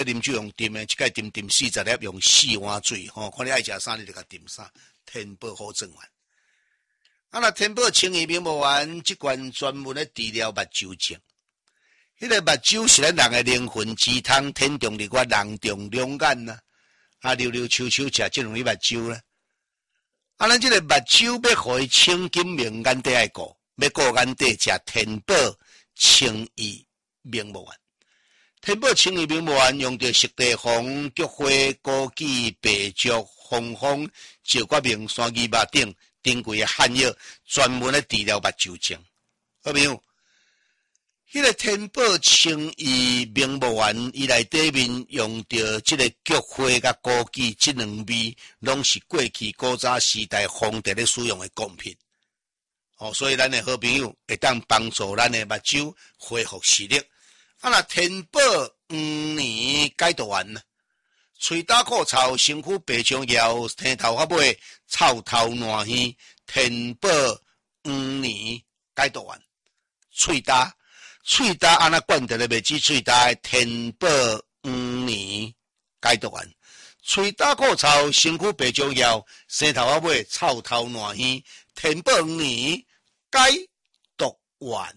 啉酒用啉的，一盖啉40粒，用4碗水吼，看你爱食啥你就甲啉啥。天宝好正丸，那天宝清怡明目丸，这罐专门咧治疗目睭症。迄个目睭是咱人的灵魂之汤，天中日月，人中两眼呐。溜溜秋秋食这两粒目睭啦。咱这个目睭要互伊清金明，眼底爱顾，要顾眼底食天宝清怡明目丸。天宝清怡明目丸用着熟地黄、菊花、枸杞、白术、红枫、石决明、山枇杷等珍贵的汉药，专门咧治疗目睭症。好朋友，迄个天宝清怡明目丸，伊内底面用着即个菊花甲枸杞这两味，拢是过去古早时代皇帝咧使用的贡品。所以咱的好朋友会当帮助咱的目睭恢复视力。若天宝黄年解毒丸呢？喙焦口臭、身躯白像腰、剃头发尾、臭头烂耳，天宝黄年解毒丸。喙焦安那灌着咧袂止喙焦的天宝黄年解毒丸。喙焦口臭、身躯白像腰、剃头发尾、臭头烂耳，天宝黄年解毒丸。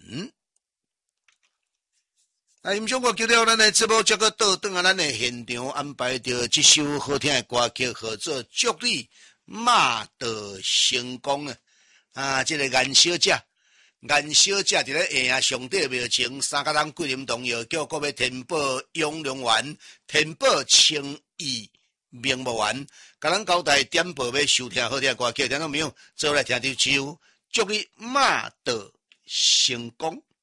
因上我叫了咱的节目，这个倒转啊，咱的现场安排着这首好听的歌曲，合作祝你马到成功这个颜小姐伫咧下啊上帝庙前三个人桂林同药，叫各位天宝养龙丸、天宝清怡明目丸，甲咱交代点播要收听好听的歌曲，听到没有？做来听这首，祝你马到成功。